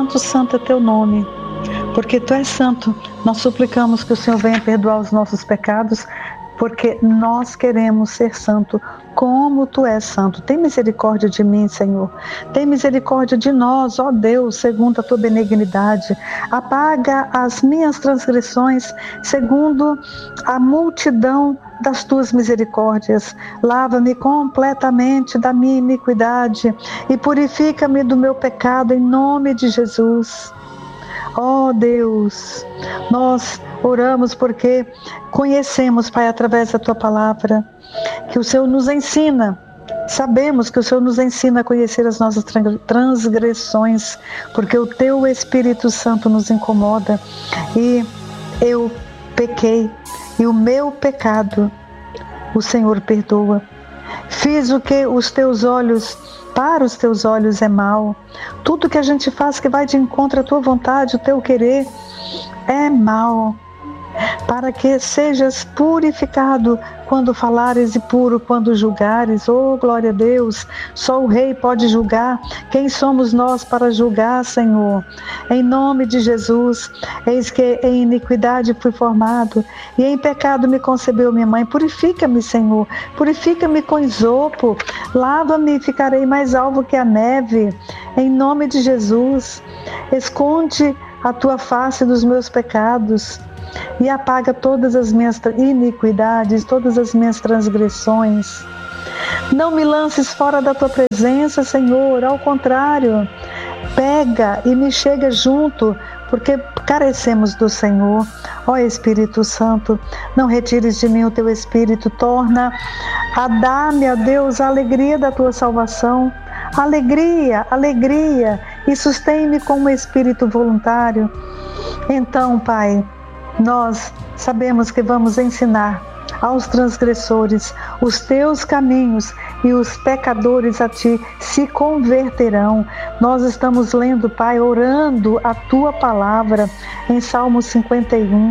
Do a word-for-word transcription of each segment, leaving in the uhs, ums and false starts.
santo, santo é teu nome. Porque tu és santo, nós suplicamos que o Senhor venha perdoar os nossos pecados, porque nós queremos ser santo, como tu és santo. Tem misericórdia de mim, Senhor. Tem misericórdia de nós, ó Deus, segundo a tua benignidade. Apaga as minhas transgressões, segundo a multidão das tuas misericórdias. Lava-me completamente da minha iniquidade e purifica-me do meu pecado, em nome de Jesus. Ó Deus, nós oramos porque conhecemos, Pai, através da tua palavra, que o Senhor nos ensina. Sabemos que o Senhor nos ensina a conhecer as nossas transgressões, porque o teu Espírito Santo nos incomoda. E eu pequei, e o meu pecado o Senhor perdoa. Fiz o que os teus olhos, para os teus olhos é mal. Tudo que a gente faz que vai de encontro à tua vontade, o teu querer, é mal. Para que sejas purificado quando falares e puro quando julgares. Oh, glória a Deus, só o Rei pode julgar. Quem somos nós para julgar, Senhor? Em nome de Jesus, eis que em iniquidade fui formado e em pecado me concebeu minha mãe. Purifica-me, Senhor, purifica-me com isopo, lava-me e ficarei mais alvo que a neve. Em nome de Jesus, esconde a tua face dos meus pecados e apaga todas as minhas iniquidades, todas as minhas transgressões. Não me lances fora da tua presença, Senhor, ao contrário, pega e me chega junto, porque carecemos do Senhor. Ó Espírito Santo, não retires de mim o teu Espírito, torna a dar-me, ó Deus, a alegria da tua salvação. Alegria, alegria, e sustém-me com um espírito voluntário. Então, Pai, nós sabemos que vamos ensinar aos transgressores os teus caminhos e os pecadores a ti se converterão. Nós estamos lendo, Pai, orando a tua palavra em Salmo cinquenta e um.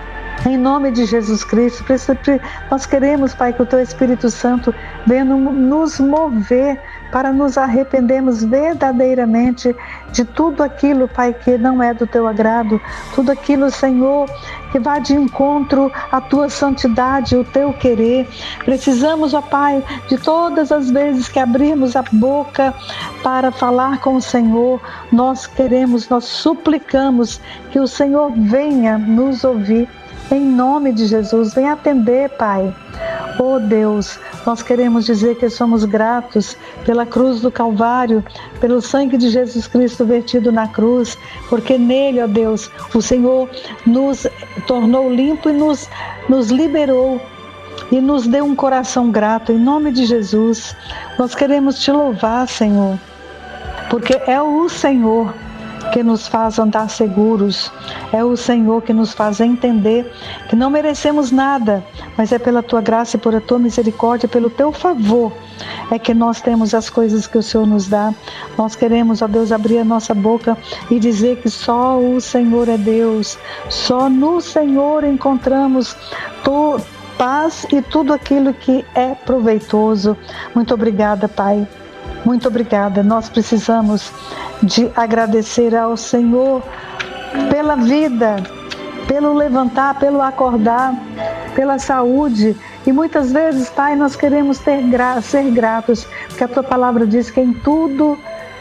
Em nome de Jesus Cristo, nós queremos, Pai, que o teu Espírito Santo venha nos mover para nos arrependermos verdadeiramente de tudo aquilo, Pai, que não é do teu agrado, tudo aquilo, Senhor, que vá de encontro à tua santidade, o teu querer. Precisamos, ó Pai, de todas as vezes que abrirmos a boca para falar com o Senhor, nós queremos, nós suplicamos que o Senhor venha nos ouvir. Em nome de Jesus, vem atender, Pai. Oh Deus, nós queremos dizer que somos gratos pela cruz do Calvário, pelo sangue de Jesus Cristo vertido na cruz, porque nele, ó Deus, o Senhor nos tornou limpo e nos, nos liberou e nos deu um coração grato. Em nome de Jesus, nós queremos te louvar, Senhor, porque é o Senhor que nos faz andar seguros, é o Senhor que nos faz entender que não merecemos nada, mas é pela tua graça e por a tua misericórdia, pelo teu favor, é que nós temos as coisas que o Senhor nos dá. Nós queremos, ó Deus, abrir a nossa boca e dizer que só o Senhor é Deus, só no Senhor encontramos tu, paz e tudo aquilo que é proveitoso. Muito obrigada, Pai. Muito obrigada. Nós precisamos de agradecer ao Senhor pela vida, pelo levantar, pelo acordar, pela saúde. E muitas vezes, Pai, nós queremos ter gra- ser gratos, porque a Tua palavra diz que em tudo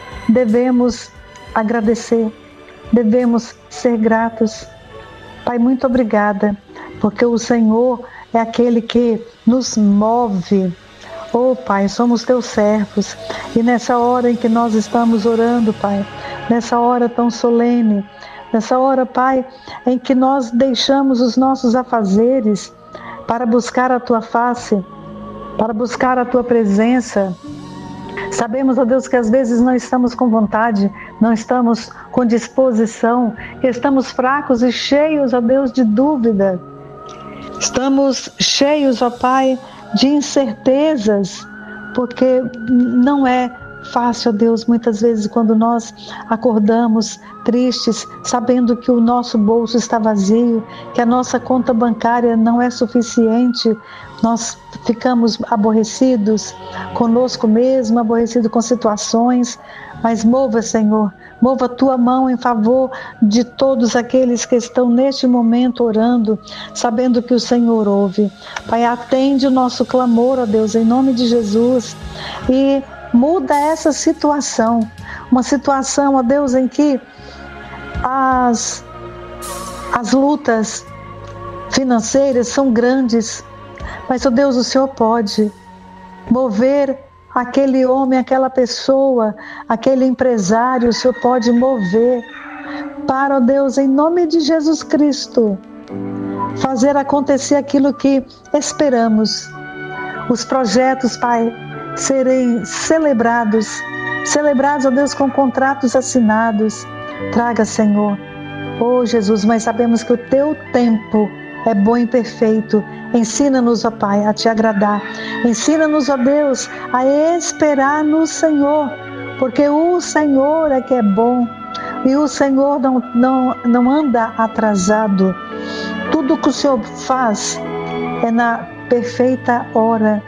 devemos agradecer, devemos ser gratos. Pai, muito obrigada, porque o Senhor é aquele que nos move. Oh, Pai, somos Teus servos, e nessa hora em que nós estamos orando, Pai, nessa hora tão solene, nessa hora, Pai, em que nós deixamos os nossos afazeres para buscar a Tua face, para buscar a Tua presença. Sabemos, ó Deus, que às vezes não estamos com vontade, não estamos com disposição, que estamos fracos e cheios, ó Deus, de dúvida. Estamos cheios, ó Pai, de incertezas, porque não é fácil, ó Deus, muitas vezes quando nós acordamos tristes, sabendo que o nosso bolso está vazio, que a nossa conta bancária não é suficiente, nós ficamos aborrecidos conosco mesmo, aborrecidos com situações, mas mova, Senhor, Mova a tua mão em favor de todos aqueles que estão neste momento orando, sabendo que o Senhor ouve. Pai, atende o nosso clamor, ó Deus, em nome de Jesus, e muda essa situação. Uma situação, ó Deus, em que as, as lutas financeiras são grandes, mas, ó Deus, o Senhor pode mover aquele homem, aquela pessoa, aquele empresário, o Senhor pode mover para, ó Deus, em nome de Jesus Cristo, fazer acontecer aquilo que esperamos. Os projetos, Pai, serem celebrados, celebrados, ó Deus, com contratos assinados. Traga, Senhor. Oh, Jesus, mas sabemos que o Teu tempo é bom e perfeito. Ensina-nos, ó Pai, a Te agradar. Ensina-nos, ó Deus, a esperar no Senhor, porque o Senhor é que é bom e o Senhor não, não, não anda atrasado. Tudo que o Senhor faz é na perfeita hora.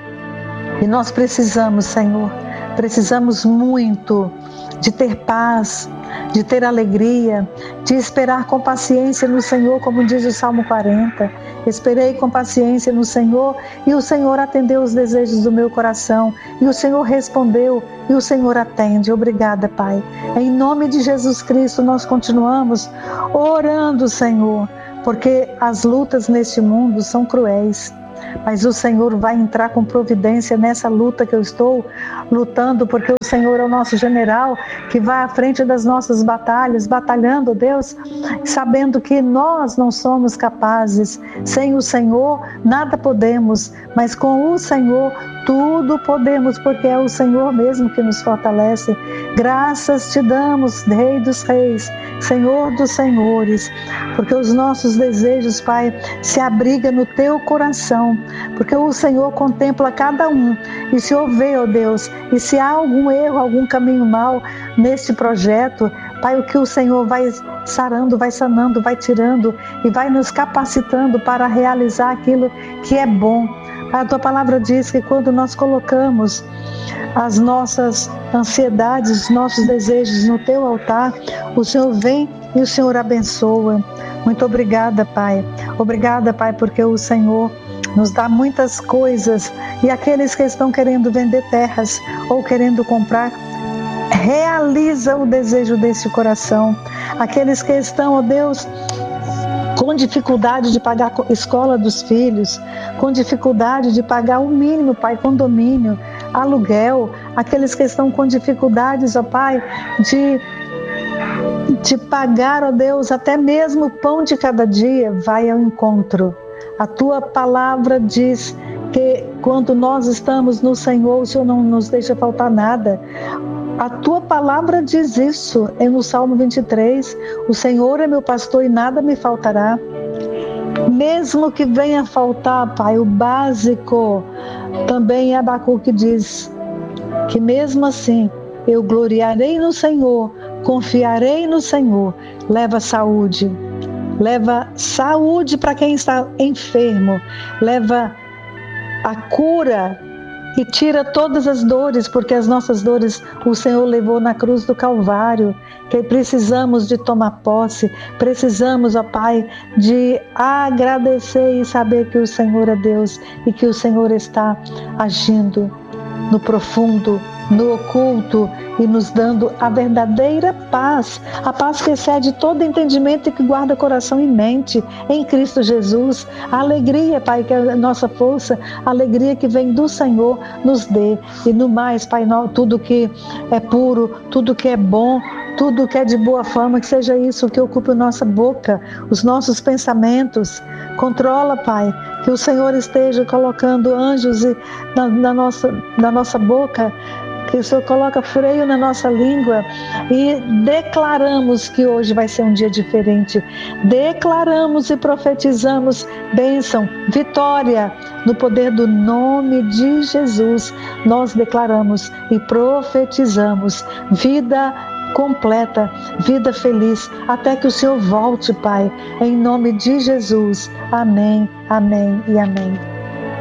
E nós precisamos, Senhor, precisamos muito de ter paz, de ter alegria, de esperar com paciência no Senhor, como diz o Salmo quarenta. Esperei com paciência no Senhor e o Senhor atendeu os desejos do meu coração. E o Senhor respondeu e o Senhor atende. Obrigada, Pai. Em nome de Jesus Cristo, nós continuamos orando, Senhor, porque as lutas neste mundo são cruéis. Mas o Senhor vai entrar com providência nessa luta que eu estou lutando, porque o Senhor é o nosso general que vai à frente das nossas batalhas, batalhando, Deus, sabendo que nós não somos capazes. Sem o Senhor nada podemos, mas com o Senhor tudo podemos, porque é o Senhor mesmo que nos fortalece. Graças te damos, Rei dos Reis, Senhor dos Senhores, porque os nossos desejos, Pai, se abrigam no Teu coração, porque o Senhor contempla cada um, e se houver, ó Deus, e se há algum erro, algum caminho mau neste projeto, Pai, o que o Senhor vai sarando, vai sanando, vai tirando e vai nos capacitando para realizar aquilo que é bom. A Tua palavra diz que quando nós colocamos as nossas ansiedades, os nossos desejos no Teu altar, o Senhor vem e o Senhor abençoa. Muito obrigada, Pai. Obrigada, Pai, porque o Senhor nos dá muitas coisas, e aqueles que estão querendo vender terras ou querendo comprar, realiza o desejo desse coração. Aqueles que estão, ó Deus, com dificuldade de pagar a escola dos filhos, com dificuldade de pagar o mínimo, Pai, condomínio, aluguel, aqueles que estão com dificuldades, ó Pai, de, de pagar, ó Deus, até mesmo o pão de cada dia, vai ao encontro. A Tua palavra diz que quando nós estamos no Senhor, o Senhor não nos deixa faltar nada. A Tua palavra diz isso, é no Salmo vinte e três, o Senhor é meu pastor e nada me faltará. Mesmo que venha faltar, Pai, o básico, também Abacuque diz que mesmo assim eu gloriarei no Senhor, confiarei no Senhor. Leva saúde, leva saúde para quem está enfermo, leva a cura e tira todas as dores, porque as nossas dores o Senhor levou na cruz do Calvário, que precisamos de tomar posse, precisamos, ó Pai, de agradecer e saber que o Senhor é Deus e que o Senhor está agindo no profundo, no oculto e nos dando a verdadeira paz, a paz que excede todo entendimento e que guarda coração e mente em Cristo Jesus. A alegria, Pai, que é a nossa força, a alegria que vem do Senhor nos dê. E no mais, Pai, tudo que é puro, tudo que é bom, tudo que é de boa fama, que seja isso que ocupe a nossa boca, os nossos pensamentos. Controla, Pai, que o Senhor esteja colocando anjos na, na, nossa, na nossa boca, que o Senhor coloca freio na nossa língua, e declaramos que hoje vai ser um dia diferente. Declaramos e profetizamos bênção, vitória, no poder do nome de Jesus. Nós declaramos e profetizamos vida completa, vida feliz, até que o Senhor volte, Pai, em nome de Jesus. Amém, amém e amém.